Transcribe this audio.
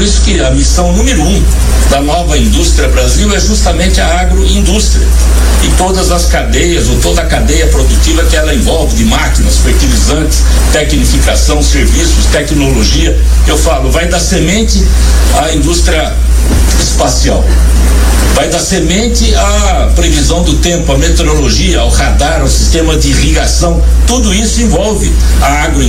isso que a missão número 1 da nova indústria Brasil é justamente a agroindústria e todas as cadeias, ou toda a cadeia produtiva que ela envolve, de máquinas, fertilizantes, tecnificação, serviços, tecnologia. Eu falo, vai da semente à indústria espacial, vai da semente à previsão do tempo, à meteorologia, ao radar, ao sistema de irrigação. Tudo isso envolve a agroindústria.